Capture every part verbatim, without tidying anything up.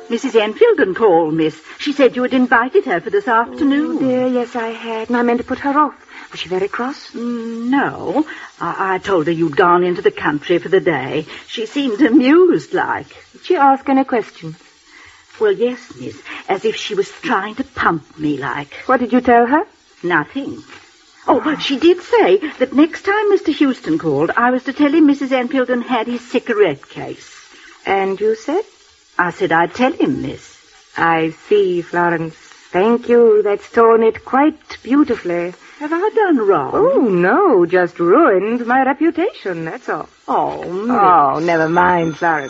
Missus Enfield called, miss. She said you had invited her for this afternoon. Oh, dear, yes, I had, and I meant to put her off. Was she very cross? Mm, no. I-, I told her you'd gone into the country for the day. She seemed amused, like. Did she ask any questions? Well, yes, miss. As if she was trying to pump me, like. What did you tell her? Nothing. Oh, but she did say that next time Mister Houston called, I was to tell him Missus Enfield had his cigarette case. And you said? I said I'd tell him, miss. I see, Florence. Thank you. That's torn it quite beautifully. Have I done wrong? Oh, no, just ruined my reputation, that's all. Oh, miss. Oh, never mind, Florence.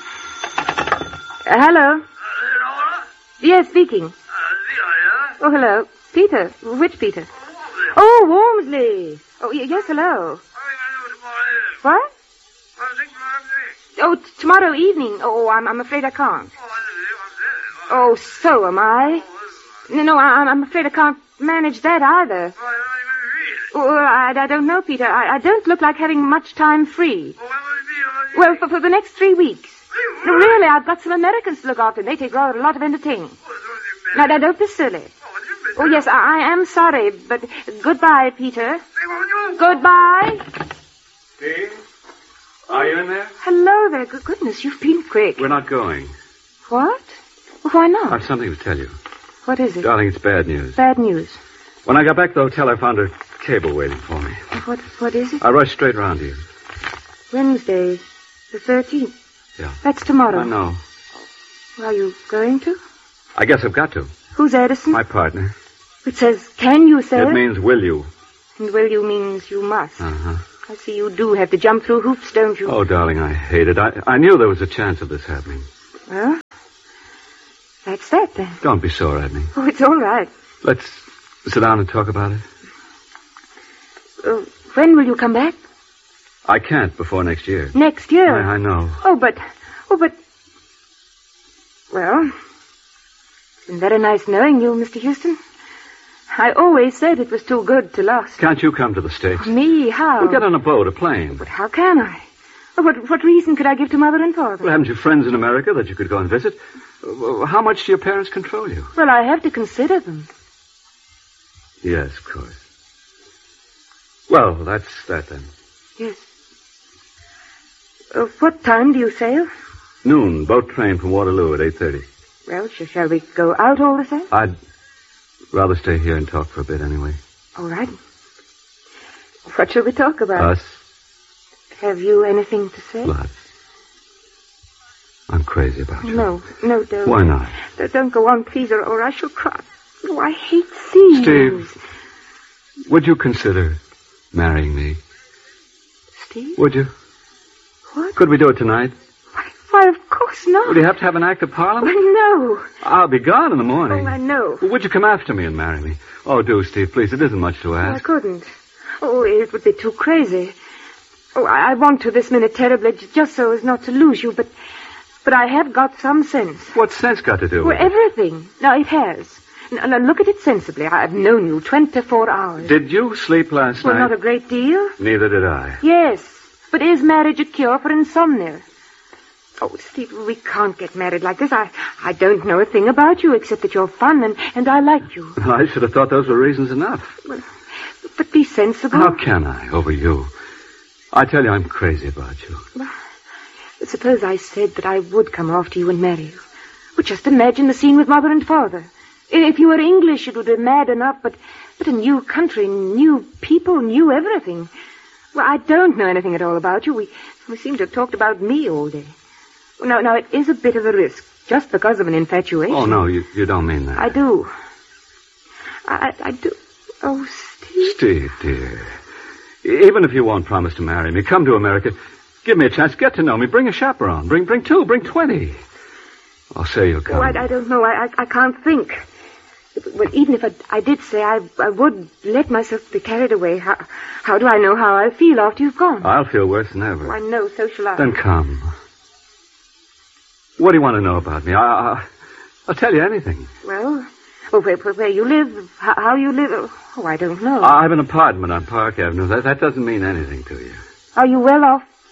Uh, hello? Uh, Laura? Yes, speaking. Uh, Leah, Oh, hello. Peter. Which Peter? Oh, Wormsley. Oh, y- yes, hello. What? Oh, t- tomorrow evening. Oh, I'm, I'm afraid I can't. Oh, so am I. No, no, I, I'm afraid I can't manage that either. Oh, I, I don't know, Peter. I, I don't look like having much time free. Well, for, for the next three weeks. No, really, I've got some Americans to look after. They take rather a lot of entertaining. Now, now, don't be silly. Oh, yes, I, I am sorry, but goodbye, Peter. Goodbye. Steve? Are you in there? Hello there. Good goodness, you've been quick. We're not going. What? Well, why not? I've something to tell you. What is it? Darling, it's bad news. Bad news. When I got back to the hotel, I found a cable waiting for me. What? What is it? I rushed straight round to you. Wednesday, the thirteenth. Yeah. That's tomorrow. I know. Are you going to? I guess I've got to. Who's Edison? My partner. It says, can you sail? It means will you. And will you means you must. Uh-huh. I see you do have to jump through hoops, don't you? Oh, darling, I hate it. I, I knew there was a chance of this happening. Well, that's that, then. Don't be sore at me. Oh, it's all right. Let's sit down and talk about it. Uh, when will you come back? I can't before next year. Next year? I, I know. Oh, but... Oh, but... Well, it's been very nice knowing you, Mister Houston. I always said it was too good to last. Can't you come to the States? Me? How? We'll get on a boat, a plane. But how can I? Oh, what, what reason could I give to Mother and Father? Well, haven't you friends in America that you could go and visit? Uh, How much do your parents control you? Well, I have to consider them. Yes, of course. Well, that's that then. Yes. Uh, what time do you sail? Noon, boat train from Waterloo at eight thirty. Well, sh- shall we go out all the same? I'd rather stay here and talk for a bit anyway. All right. What shall we talk about? Us? Have you anything to say? Lots. I'm crazy about you. No, no, don't. Why not? D- Don't go on, please, or, or I shall cry. Oh, I hate scenes. Steve, would you consider marrying me? Steve? Would you? What? Could we do it tonight? Why, why, of course not. Would you have to have an act of parliament? No. I'll be gone in the morning. Oh, I know. Well, would you come after me and marry me? Oh, do, Steve, please. It isn't much to I ask. couldn't. Oh, it would be too crazy. Oh, I, I want to this minute terribly, j- just so as not to lose you, but but I have got some sense. What's sense got to do Well, with it? everything. No, it has. Now, now, look at it sensibly. I've known you twenty-four hours. Did you sleep last Well, night? not a great deal. Neither did I. Yes, but is marriage a cure for insomnia? Oh, Steve, we can't get married like this. I, I don't know a thing about you except that you're fun and, and I like you. I should have thought those were reasons enough. Well, but be sensible. How can I, over you? I tell you, I'm crazy about you. Suppose I said that I would come after you and marry you. Well, just imagine the scene with Mother and Father. If you were English, it would be mad enough, but, but a new country, new people, new everything. Well, I don't know anything at all about you. We, we seem to have talked about me all day. Now, now, it is a bit of a risk, just because of an infatuation. Oh, no, you, you don't mean that. I do. I, I do. Oh, Steve. Steve, dear. Even if you won't promise to marry me, come to America. Give me a chance. Get to know me. Bring a chaperone. Bring bring two. Bring twenty. I'll say you'll come. Oh, I, I don't know. I, I I can't think. But even if I, I did say I I would let myself be carried away, how, how do I know how I'll feel after you've gone? I'll feel worse than ever. Oh, I know, so shall I. Then come. What do you want to know about me? I, I, I'll tell you anything. Well, well where, where, where you live, how, how you live, oh, I don't know. I have an apartment on Park Avenue. That, that doesn't mean anything to you. Are you well off?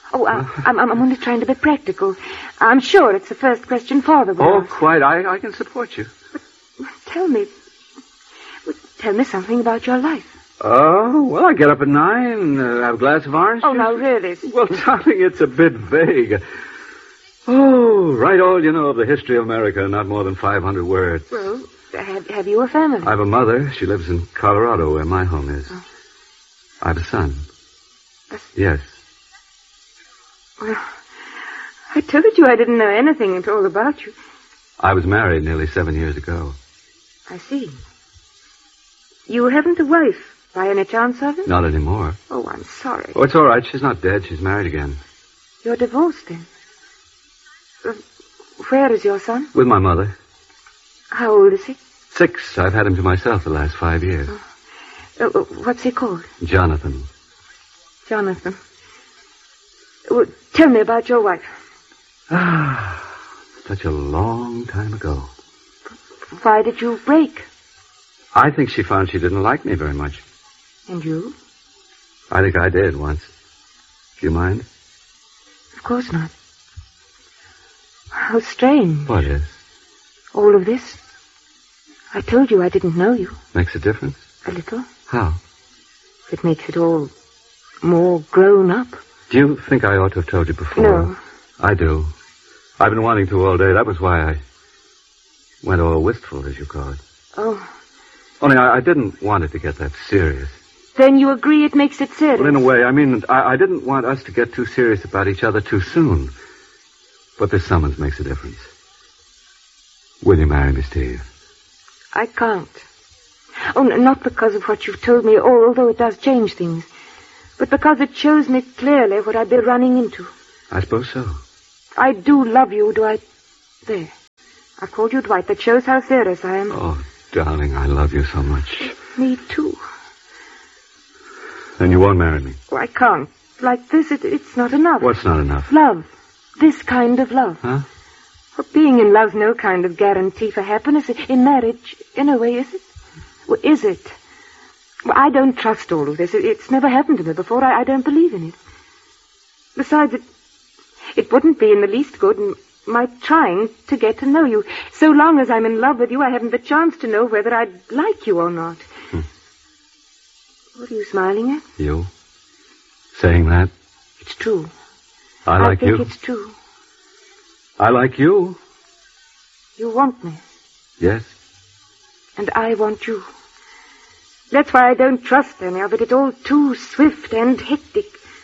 Oh, I, I'm, I'm only trying to be practical. I'm sure it's the first question Father will Oh, ask. quite. I, I can support you. But, tell me... Tell me something about your life. Oh, well, I get up at nine, uh, have a glass of orange Oh, juice. now, really? Well, darling, it's a bit vague. Oh, write all you know of the history of America, not more than five hundred words. Well, have, have you a family? I have a mother. She lives in Colorado, where my home is. Oh. I have a son. A... Yes. Well, I told you I didn't know anything at all about you. I was married nearly seven years ago. I see. You haven't a wife, by any chance of it? Not anymore. Oh, I'm sorry. Oh, it's all right. She's not dead. She's married again. You're divorced, then? Uh, where is your son? With my mother. How old is he? Six. I've had him to myself the last five years. Oh. Uh, what's he called? Jonathan. Jonathan. Well, tell me about your wife. Ah, such a long time ago. Why did you break? I think she found she didn't like me very much. And you? I think I did once. Do you mind? Of course not. How strange. What is? All of this. I told you I didn't know you. Makes a difference? A little. How? It makes it all more grown up. Do you think I ought to have told you before? No. I do. I've been wanting to all day. That was why I went all wistful, as you call it. Oh. Only I, I didn't want it to get that serious. Then you agree it makes it serious? Well, in a way. I mean, I, I didn't want us to get too serious about each other too soon. But this summons makes a difference. Will you marry me, Steve? I can't. Oh, n- not because of what you've told me, although it does change things. But because it shows me clearly what I'd be running into. I suppose so. I do love you, Dwight. There. I've called you Dwight. That shows how serious I am. Oh, darling, I love you so much. Me too. Then you won't marry me? Oh, I can't. Like this, it, it's not enough. What's not enough? Love. This kind of love. Huh? Well, being in love's no kind of guarantee for happiness. In marriage, in a way, is it? Well, is it? Well, I don't trust all of this. It, it's never happened to me before. I, I don't believe in it. Besides, it, it wouldn't be in the least good in my trying to get to know you. So long as I'm in love with you, I haven't the chance to know whether I'd like you or not. Hmm. What are you smiling at? You? Saying that? It's true. I like you. I you. think it's true. I like you. You want me. Yes. And I want you. That's why I don't trust any of it. It's all too swift and hectic.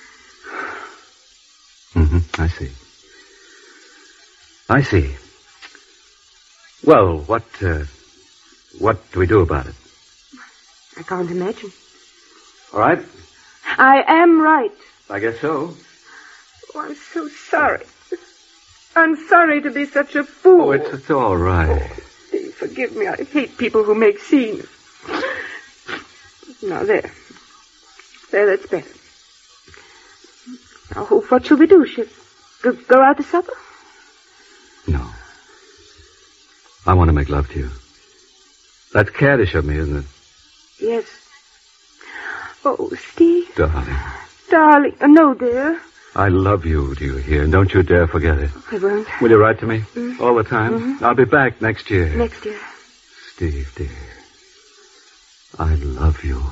Mm-hmm. I see. I see. Well, what, uh, what do we do about it? I can't imagine. All right. I am right. I guess so. Oh, I'm so sorry. I'm sorry to be such a fool. Oh, it's, it's all right. Oh, Steve, forgive me. I hate people who make scenes. Now, there. There, that's better. Now, what shall we do? Shall we go out to supper? No. I want to make love to you. That's caddish of me, isn't it? Yes. Oh, Steve. Darling. Darling. Uh, no, dear. I love you, do you hear? And don't you dare forget it. I won't. Will you write to me? Mm. All the time? Mm-hmm. I'll be back next year. Next year. Steve, dear. I love you.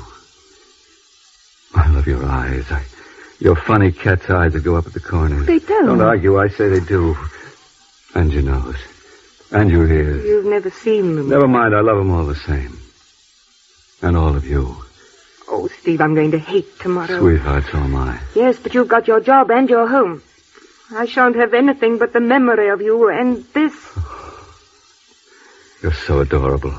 I love your eyes. I, your funny cat's eyes that go up at the corners. They don't. Don't argue. I say they do. And your nose. And your ears. You've never seen them. Never mind. I love them all the same. And all of you. Oh, Steve, I'm going to hate tomorrow. Sweetheart, so am I. Yes, but you've got your job and your home. I shan't have anything but the memory of you and this. You're so adorable.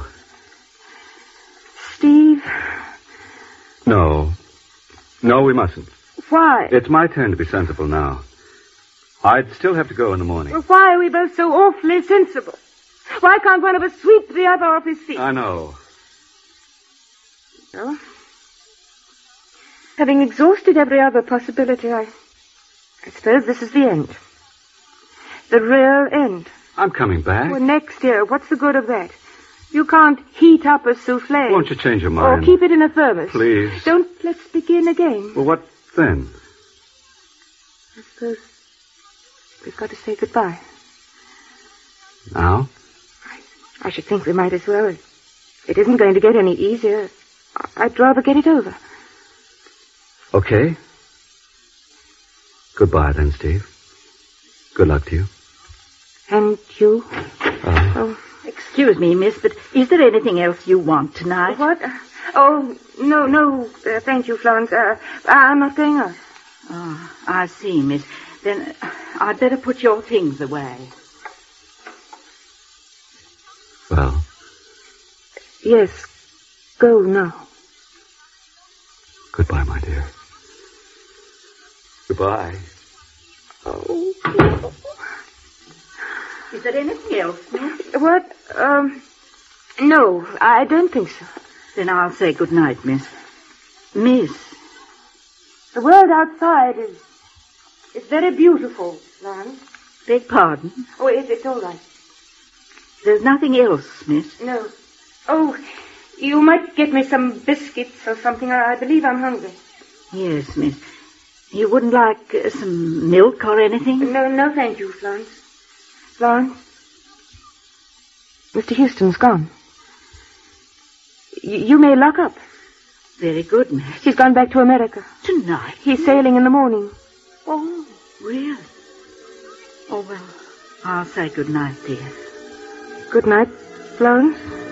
Steve? No. No, we mustn't. Why? It's my turn to be sensible now. I'd still have to go in the morning. Well, why are we both so awfully sensible? Why can't one of us sweep the other off his feet? I know. Well, having exhausted every other possibility, I, I suppose this is the end. The real end. I'm coming back. Well, next year, what's the good of that? You can't heat up a souffle. Won't you change your Or mind? keep it in a thermos. Please. Don't let's begin again. Well, what then? I suppose we've got to say goodbye. Now? I should think we might as well. It isn't going to get any easier. I'd rather get it over. Okay. Goodbye then, Steve. Good luck to you. And you? Uh, Oh, Excuse me, miss, but is there anything else you want tonight? what? Oh, no, no, uh, thank you, Florence. Uh, I'm not going out. Oh, I see, miss. Then uh, I'd better put your things away. well, Yes, go now. goodbye, my dear. Goodbye. Oh. Is there anything else, miss? What? Um, no, I don't think so. Then I'll say good night, miss. Miss. The world outside is, is very beautiful, Florence. Beg pardon? Oh, it, it's all right. There's nothing else, miss. No. Oh, you might get me some biscuits or something. I, I believe I'm hungry. Yes, miss. You wouldn't like uh, some milk or anything? No, no, thank you, Florence. Florence? Mister Houston's gone. Y- you may lock up. Very good, miss. He's gone back to America. Tonight? He's sailing in the morning. Oh, really? Oh, well, I'll say good night, dear. Good night, Florence.